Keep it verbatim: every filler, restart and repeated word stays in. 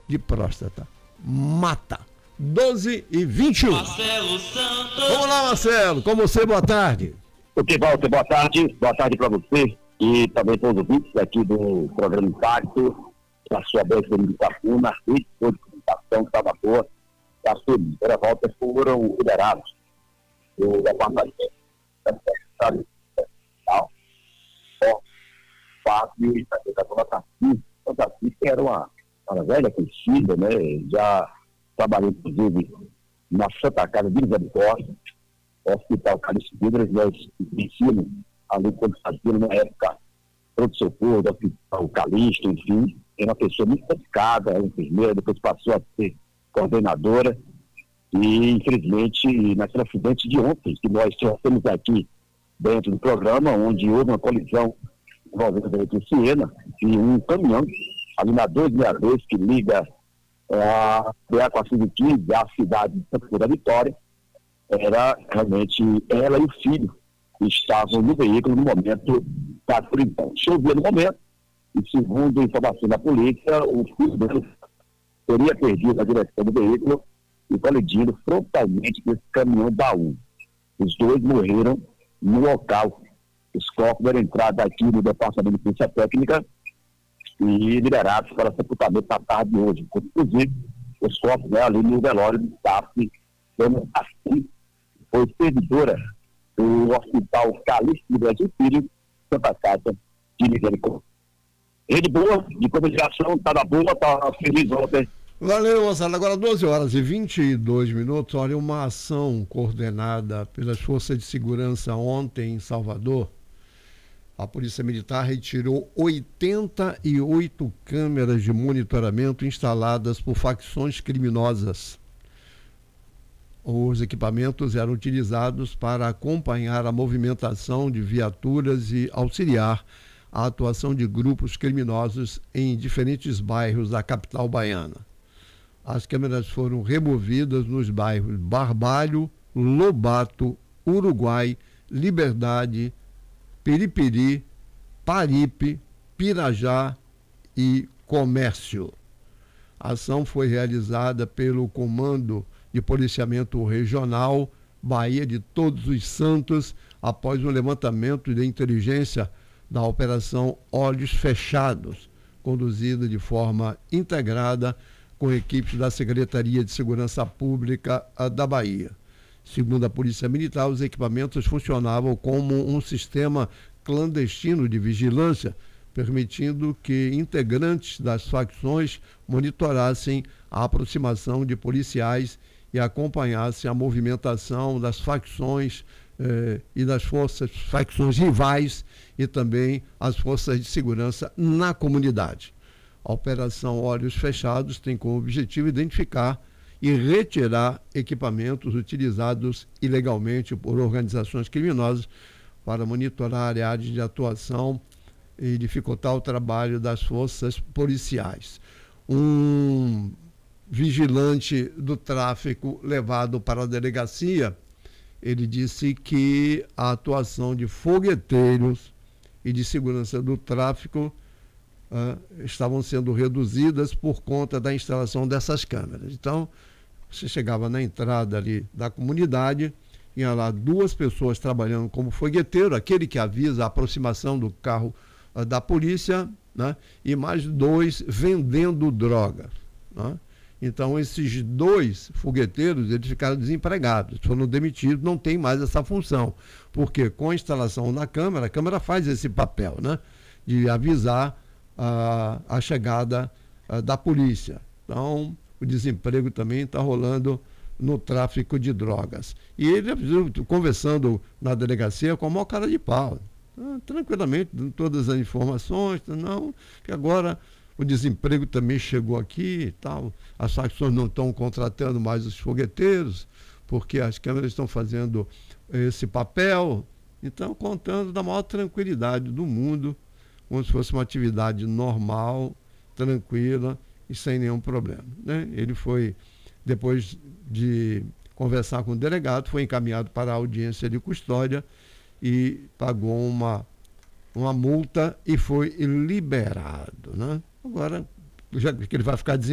de próstata. Mata. doze e vinte e um. Marcelo Santos. Vamos lá, Marcelo. Com você, boa tarde. Ok, Walter, boa tarde. Boa tarde para você e também para os ouvintes aqui do programa Impacto, da sua B F M de Itapuna, e de comunicação que estava boa, da sua primeira volta foram liderados do departamento da Secretaria Federal, Fábio e da dona Tassi. A Tassi, que era uma, uma velha conhecida, né? Já trabalhou, inclusive, na Santa Casa de Misericórdia, Hospital Calixto Vidras, nós ensino ali quando fazia na época todo socorro do Hospital Calixto, enfim, era uma pessoa muito dedicada, enfermeira, depois passou a ser coordenadora, e infelizmente naquele acidente de ontem, que nós temos aqui dentro do programa, onde houve uma colisão envolvendo a veículo Siena e um caminhão, ali na dois seis dois, que liga a B A quatrocentos e quinze à cidade de Santa Cruz da Vitória. Era realmente ela e o filho que estavam no veículo no momento da colisão. Chovia no momento e, segundo a informação da polícia, o filho dele teria perdido a direção do veículo e colidindo frontalmente com esse caminhão baú. Os dois morreram no local. Os corpos deram entrada aqui no Departamento de Polícia Técnica e liberados para sepultamento na tarde de hoje. Inclusive, os corpos, né, ali no velório do staff, dona Tassi, foi servidora do Hospital Calixto do Brasil Filho, Santa Casa de Misericórdia. Rede boa, de comunicação, tá na boa, tá feliz ontem. Valeu, Marcelo. Agora doze horas e vinte e dois minutos. Olha, uma ação coordenada pelas Forças de Segurança ontem em Salvador. A Polícia Militar retirou oitenta e oito câmeras de monitoramento instaladas por facções criminosas. Os equipamentos eram utilizados para acompanhar a movimentação de viaturas e auxiliar a atuação de grupos criminosos em diferentes bairros da capital baiana. As câmeras foram removidas nos bairros Barbalho, Lobato, Uruguai, Liberdade, Periperi, Paripe, Pirajá e Comércio. A ação foi realizada pelo Comando de Policiamento Regional Bahia de Todos os Santos, após um levantamento de inteligência da Operação Olhos Fechados, conduzida de forma integrada com equipes da Secretaria de Segurança Pública da Bahia. Segundo a Polícia Militar, os equipamentos funcionavam como um sistema clandestino de vigilância, permitindo que integrantes das facções monitorassem a aproximação de policiais e acompanhassem a movimentação das facções eh, e das forças, facções rivais e também as forças de segurança na comunidade. A Operação Olhos Fechados tem como objetivo identificar e retirar equipamentos utilizados ilegalmente por organizações criminosas para monitorar áreas de atuação e dificultar o trabalho das forças policiais. Um vigilante do tráfico levado para a delegacia, ele disse que a atuação de fogueteiros e de segurança do tráfico uh, estavam sendo reduzidas por conta da instalação dessas câmeras. Então, você chegava na entrada ali da comunidade, tinha lá duas pessoas trabalhando como fogueteiro, aquele que avisa a aproximação do carro uh, da polícia, né? E mais dois vendendo droga, né? Então, esses dois fogueteiros, eles ficaram desempregados, foram demitidos, não tem mais essa função, porque com a instalação da câmera, a câmera faz esse papel, né? De avisar uh, a chegada uh, da polícia. Então, o desemprego também está rolando no tráfico de drogas. E ele, conversando na delegacia, com a maior cara de pau, tranquilamente, dando todas as informações, não, que agora o desemprego também chegou aqui e tal, as facções não estão contratando mais os fogueteiros, porque as câmeras estão fazendo esse papel, então contando da maior tranquilidade do mundo, como se fosse uma atividade normal, tranquila e sem nenhum problema, né? Ele foi, depois de conversar com o delegado, foi encaminhado para a audiência de custódia e pagou uma, uma multa e foi liberado, né? Agora, já que ele vai ficar